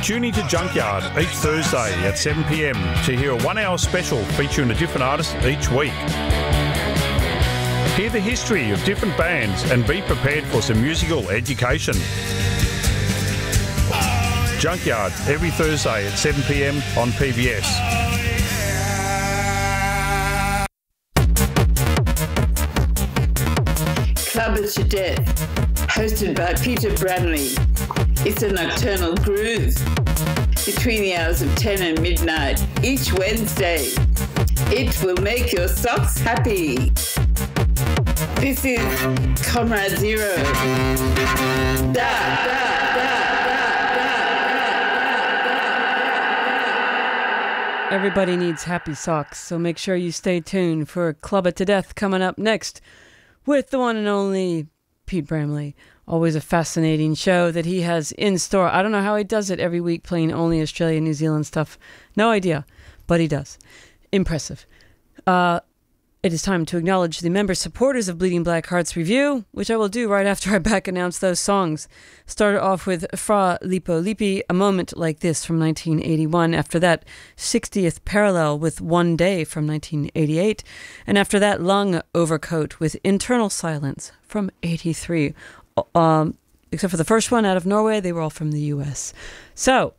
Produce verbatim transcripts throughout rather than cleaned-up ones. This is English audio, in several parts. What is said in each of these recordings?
Tune into Junkyard each Thursday at seven p m to hear a one-hour special featuring a different artist each week. Hear the history of different bands and be prepared for some musical education. Junkyard every Thursday at seven p m on P B S. Club It to Death, hosted by Peter Bradley. It's a nocturnal groove between the hours of ten and midnight each Wednesday. It will make your socks happy. This is Comrade Zero. Da, da, da. Everybody needs happy socks, so make sure you stay tuned for Club It to Death coming up next with the one and only Pete Bramley. Always a fascinating show that he has in store. I don't know how he does it every week, playing only Australia, New Zealand stuff. No idea, but he does. Impressive. Uh, it is time to acknowledge the member supporters of Bleeding Black Hearts Review, which I will do right after I back announce those songs. Started off with Fra Lippo Lippi, A Moment Like This from nineteen eighty-one. After that, sixtieth Parallel with One Day from nineteen eighty-eight. And after that, Lung Overcoat with Internal Silence from eighty-three. Um, except for the first one out of Norway, they were all from the U S. So,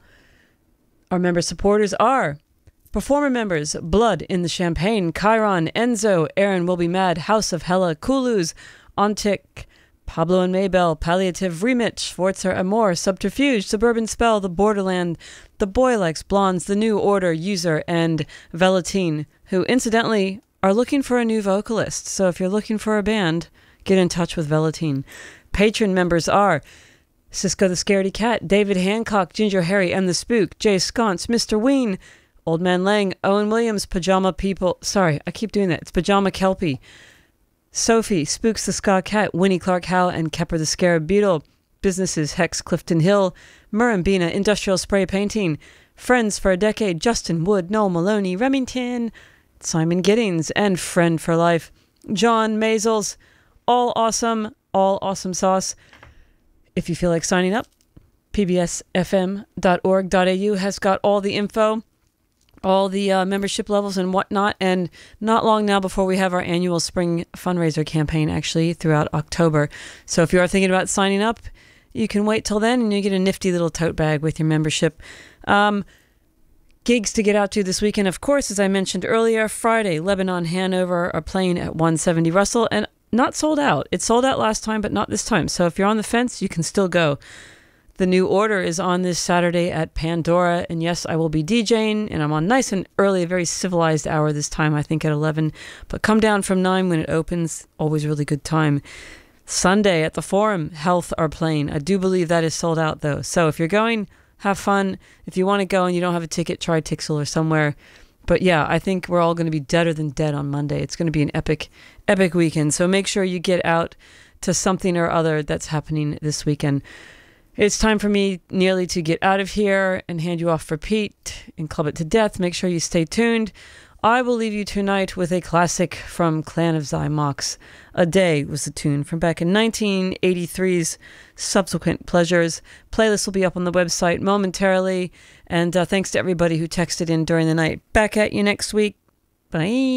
our member supporters are performer members: Blood in the Champagne, Chiron, Enzo, Aaron Will Be Mad, House of Hella, Kulus, Ontic, Pablo and Maybell, Palliative, Remit, Schwarzer, Amor, Subterfuge, Suburban Spell, The Borderland, The Boy Likes Blondes, The New Order, User, and Velatine, who incidentally are looking for a new vocalist. So if you're looking for a band, get in touch with Velatine. Patron members are Cisco the Scaredy Cat, David Hancock, Ginger Harry and the Spook, Jay Sconce, Mister Ween, Old Man Lang, Owen Williams, Pajama People, sorry, I keep doing that, it's Pajama Kelpie, Sophie, Spooks the Ska Cat, Winnie Clark Howe, and Kepper the Scarab Beetle, Businesses, Hex Clifton Hill, Murrumbina, Industrial Spray Painting, Friends for a Decade, Justin Wood, Noel Maloney, Remington, Simon Giddings, and Friend for Life, John Maisels, all awesome, all awesome sauce. If you feel like signing up, p b s f m dot org dot a u has got all the info, all the uh, membership levels and whatnot, and not long now before we have our annual spring fundraiser campaign actually throughout October. So if you are thinking about signing up, you can wait till then and you get a nifty little tote bag with your membership. Um, gigs to get out to this weekend, of course, as I mentioned earlier, Friday, Lebanon, Hanover are playing at one seventy Russell, and not sold out. It sold out last time, but not this time. So if you're on the fence, you can still go. The New Order is on this Saturday at Pandora. And yes, I will be DJing, and I'm on nice and early, a very civilized hour this time, I think at eleven. But come down from nine when it opens. Always really good time. Sunday at the Forum, Health are playing. I do believe that is sold out, though. So if you're going, have fun. If you want to go and you don't have a ticket, try Tixel or somewhere. But yeah, I think we're all going to be deader than dead on Monday. It's going to be an epic, epic weekend. So make sure you get out to something or other that's happening this weekend. It's time for me nearly to get out of here and hand you off for Pete and Club It to Death. Make sure you stay tuned. I will leave you tonight with a classic from Clan of Zymox. A Day was the tune from back in nineteen eighty-three's Subsequent Pleasures. Playlist will be up on the website momentarily. And uh, thanks to everybody who texted in during the night. Back at you next week. Bye.